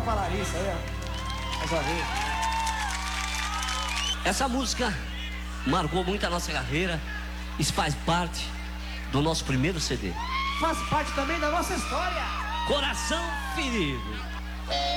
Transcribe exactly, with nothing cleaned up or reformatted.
falar isso aí, ó. Mais uma vez. Essa música marcou muito a nossa carreira. Isso faz parte do nosso primeiro C D. Faz parte também da nossa história. Coração Ferido.